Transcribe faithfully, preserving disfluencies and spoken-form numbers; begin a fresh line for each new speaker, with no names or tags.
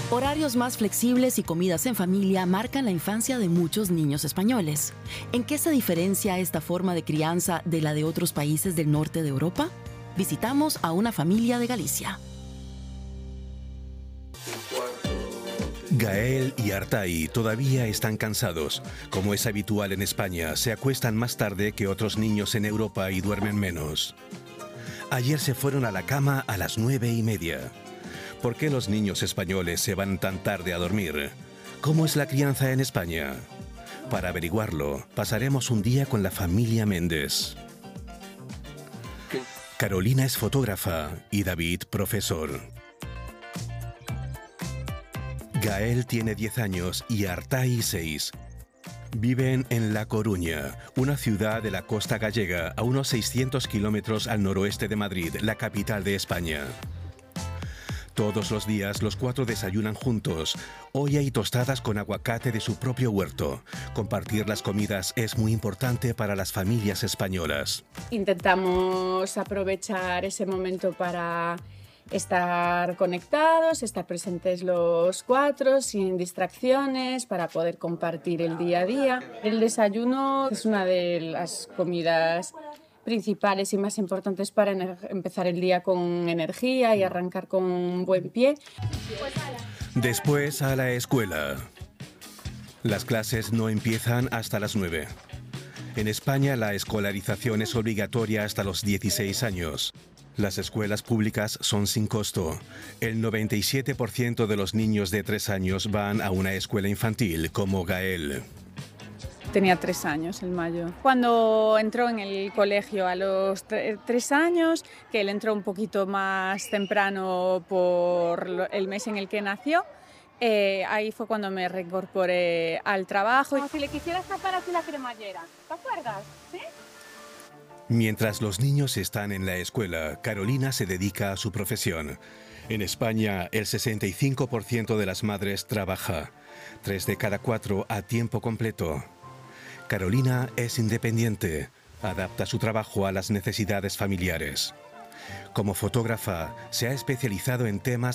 Horarios más flexibles y comidas en familia marcan la infancia de muchos niños españoles. ¿En qué se diferencia esta forma de crianza de la de otros países del norte de Europa? Visitamos a una familia de Galicia.
Gael y Artay todavía están cansados. Como es habitual en España, se acuestan más tarde que otros niños en Europa y duermen menos. Ayer se fueron a la cama a las nueve y media. ¿Por qué los niños españoles se van tan tarde a dormir? ¿Cómo es la crianza en España? Para averiguarlo, pasaremos un día con la familia Méndez. Carolina es fotógrafa y David profesor. Gael tiene diez años y Artay seis. Viven en La Coruña, una ciudad de la costa gallega a unos seiscientos kilómetros al noroeste de Madrid, la capital de España. Todos los días los cuatro desayunan juntos. Hoy hay tostadas con aguacate de su propio huerto. Compartir las comidas es muy importante para las familias españolas.
Intentamos aprovechar ese momento para estar conectados, estar presentes los cuatro, sin distracciones, para poder compartir el día a día. El desayuno es una de las comidas principales y más importantes para empezar el día con energía y arrancar con un buen pie.
Después a la escuela. Las clases no empiezan hasta las nueve. En España la escolarización es obligatoria hasta los dieciséis años. Las escuelas públicas son sin costo. El noventa y siete por ciento de los niños de tres años van a una escuela infantil, como Gael.
Tenía tres años en mayo. Cuando entró en el colegio a los tres años, que él entró un poquito más temprano por el mes en el que nació, eh, ahí fue cuando me reincorporé al trabajo.
Como si le quisieras sacar así la cremallera, ¿te acuerdas? ¿Sí?
Mientras los niños están en la escuela, Carolina se dedica a su profesión. En España, el sesenta y cinco por ciento de las madres trabaja, tres de cada cuatro a tiempo completo. Carolina es independiente, adapta su trabajo a las necesidades familiares. Como fotógrafa, se ha especializado en temas